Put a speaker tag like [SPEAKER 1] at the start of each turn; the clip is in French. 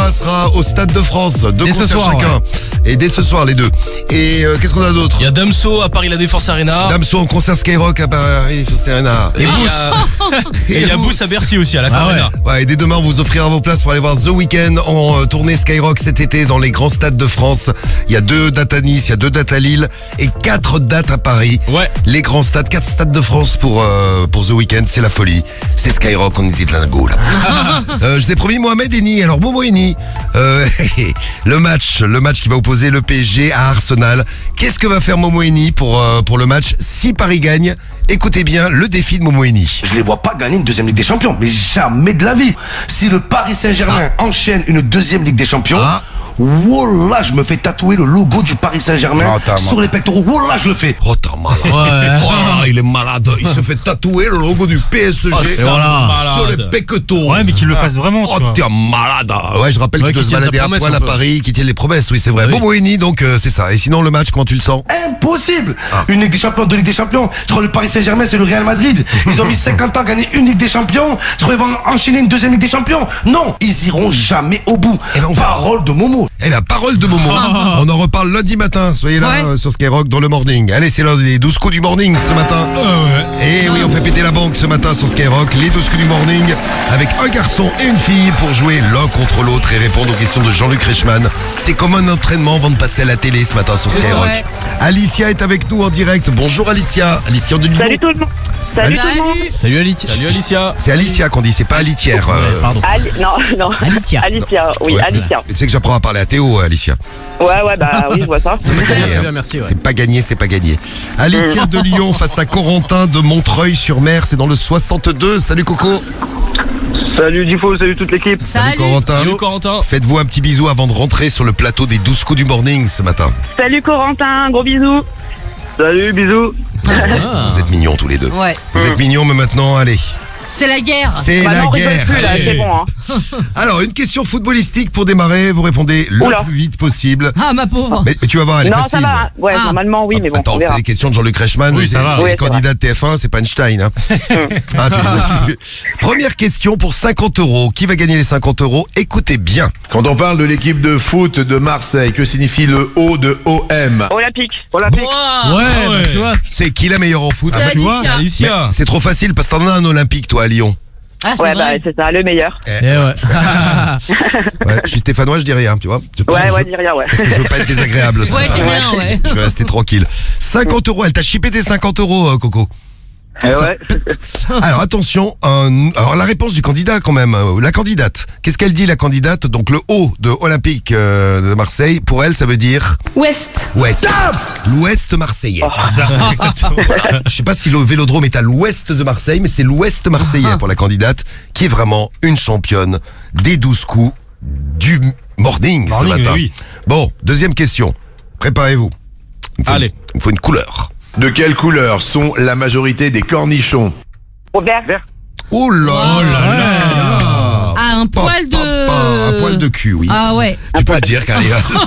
[SPEAKER 1] sera au Stade de France. Deux
[SPEAKER 2] Dès ce
[SPEAKER 1] concerts
[SPEAKER 2] soir,
[SPEAKER 1] chacun. Et dès ce soir, les deux. Et qu'est-ce qu'on a d'autre?
[SPEAKER 3] Il y a Damso à Paris La Défense Arena.
[SPEAKER 1] Damso en concert Skyrock à Paris, Arena.
[SPEAKER 3] Et il y a Boost à Bercy aussi à la Arena.
[SPEAKER 1] Ouais, et dès demain, on vous offrira vos places pour aller voir The Weeknd en tournée Skyrock cet été dans les grands stades de France. Il y a 2 dates à Nice, il y a 2 dates à Lille et 4 dates à Paris.
[SPEAKER 3] Ouais.
[SPEAKER 1] Les grands stades, 4 stades de France pour The Weeknd, c'est la folie. C'est Skyrock, on était de lingo là. Je vous ai promis Mohamed Eni. Alors Momo Eni, le match qui va opposer le PSG à Arsenal. Qu'est-ce que va faire Momo Eni pour le match si Paris gagne? Écoutez bien le défi de Momo Eni.
[SPEAKER 4] Je les vois pas gagner une deuxième Ligue des Champions, mais jamais de la vie. Si le Paris Saint-Germain enchaîne une deuxième Ligue des Champions, wallah, je me fais tatouer le logo du Paris Saint-Germain sur les pectoraux. Wallah, je le fais.
[SPEAKER 1] Oh, t'es malade. Oh là, il est malade. Il se fait tatouer le logo du PSG sur les pectoraux.
[SPEAKER 2] Ouais, mais qu'il le fasse vraiment.
[SPEAKER 1] Oh, t'es malade. Ouais, je rappelle qu'il doit se balader à poil à Paris, qu'il tienne les promesses. Oui, c'est vrai. Momo Eni, donc c'est ça. Et sinon, le match, comment tu le sens?
[SPEAKER 4] Impossible. Une Ligue des Champions, 2 Ligues des Champions. Je crois que le Paris Saint-Germain, c'est le Real Madrid. Ils ont mis 50 ans à gagner une Ligue des Champions. Je crois qu'ils vont enchaîner une deuxième Ligue des Champions. Non, ils iront jamais au bout. Parole de Momo.
[SPEAKER 1] Eh bien, parole de Momo. On en reparle lundi matin. Soyez là sur Skyrock dans le morning. Allez, c'est l'heure des 12 coups du morning ce matin. Et oui, on fait péter la banque ce matin sur Skyrock. Les 12 coups du morning avec un garçon et une fille pour jouer l'un contre l'autre et répondre aux questions de Jean-Luc Reichmann. C'est comme un entraînement avant de passer à la télé ce matin sur Skyrock. Alicia est avec nous en direct. Bonjour Alicia. Alicia de Lyon.
[SPEAKER 5] Salut tout le monde. Salut tout le monde.
[SPEAKER 2] Salut Alicia.
[SPEAKER 3] Salut Alicia.
[SPEAKER 1] C'est Alicia qu'on dit, c'est pas Alitière.
[SPEAKER 2] Pardon.
[SPEAKER 5] Non.
[SPEAKER 2] Alicia.
[SPEAKER 5] Alicia, oui,
[SPEAKER 1] Ouais.
[SPEAKER 5] Alicia.
[SPEAKER 1] Tu sais que j'apprends à parler à Théo, Alicia.
[SPEAKER 5] Ouais, bah oui, je vois ça.
[SPEAKER 2] C'est bien, merci.
[SPEAKER 1] C'est pas gagné, c'est pas gagné. Alicia de Lyon face à Corentin de Montreuil-sur-Mer, c'est dans le 62. Salut Coco.
[SPEAKER 6] Salut Difo, salut toute l'équipe.
[SPEAKER 1] Salut Corentin.
[SPEAKER 3] Salut Corentin.
[SPEAKER 1] Faites-vous un petit bisou avant de rentrer sur le plateau des 12 coups du morning ce matin.
[SPEAKER 5] Salut Corentin, gros bisous.
[SPEAKER 6] Salut, bisous.
[SPEAKER 1] Vous êtes mignons tous les deux.
[SPEAKER 7] Ouais.
[SPEAKER 1] Vous êtes mignons, mais maintenant, allez.
[SPEAKER 7] C'est la guerre.
[SPEAKER 1] C'est
[SPEAKER 5] Bah
[SPEAKER 1] la
[SPEAKER 5] non, on rigole
[SPEAKER 1] guerre.
[SPEAKER 5] plus là, c'est bon.
[SPEAKER 1] Alors, une question footballistique pour démarrer. Vous répondez le
[SPEAKER 5] Oula.
[SPEAKER 1] plus vite possible.
[SPEAKER 7] Ah, ma pauvre.
[SPEAKER 1] Mais tu vas voir, elle est
[SPEAKER 5] Non,
[SPEAKER 1] facile.
[SPEAKER 5] ça va. Ouais, normalement, oui, mais bon,
[SPEAKER 1] Attends,
[SPEAKER 5] on
[SPEAKER 1] c'est
[SPEAKER 5] verra.
[SPEAKER 1] des questions de Jean-Luc Reichmann.
[SPEAKER 2] Oui, ça va.
[SPEAKER 1] Le
[SPEAKER 5] Oui, c'est
[SPEAKER 1] candidat de TF1, c'est pas Einstein. Hein. Ah, tu les as vus. Première question pour 50 €. Qui va gagner les 50 €? Écoutez bien.
[SPEAKER 8] Quand on parle de l'équipe de foot de Marseille, que signifie le O de OM?
[SPEAKER 5] Olympique.
[SPEAKER 2] Ouais, tu vois.
[SPEAKER 1] C'est qui la meilleure en foot?
[SPEAKER 7] C'est
[SPEAKER 1] tu vois
[SPEAKER 7] Alicia.
[SPEAKER 3] Alicia.
[SPEAKER 1] Mais c'est trop facile parce que t'en as un olympique, toi, à Lyon.
[SPEAKER 7] Ah, c'est
[SPEAKER 5] Ouais, bah
[SPEAKER 7] vrai.
[SPEAKER 5] c'est ça, le meilleur.
[SPEAKER 1] Ouais, je suis stéphanois, je dis rien, tu vois.
[SPEAKER 5] Ouais, dis rien, ouais.
[SPEAKER 1] Parce que je veux pas être désagréable. ce
[SPEAKER 7] Ouais,
[SPEAKER 1] matin.
[SPEAKER 7] c'est bien, ouais.
[SPEAKER 1] Je vais rester tranquille. 50 €, elle t'a chippé tes 50 €, Coco.
[SPEAKER 6] Eh ouais.
[SPEAKER 1] Alors attention, alors la réponse du candidat quand même, la candidate. Qu'est-ce qu'elle dit la candidate? Donc le O de Olympique de Marseille, pour elle ça veut dire
[SPEAKER 7] Ouest.
[SPEAKER 1] ouest. L'ouest marseillais. Je sais pas si le vélodrome est à l'ouest de Marseille, mais c'est l'ouest marseillais pour la candidate, qui est vraiment une championne des 12 coups du morning ce matin.
[SPEAKER 2] Oui.
[SPEAKER 1] Bon, deuxième question. Préparez-vous.
[SPEAKER 3] Allez.
[SPEAKER 1] Il me faut une couleur.
[SPEAKER 8] De quelle couleur sont la majorité des cornichons?
[SPEAKER 5] Au vert.
[SPEAKER 1] Oh là là.
[SPEAKER 7] Ah, un poil de...
[SPEAKER 1] Un poil de cul, oui.
[SPEAKER 7] Ah ouais.
[SPEAKER 1] Tu peux le dire, Karine.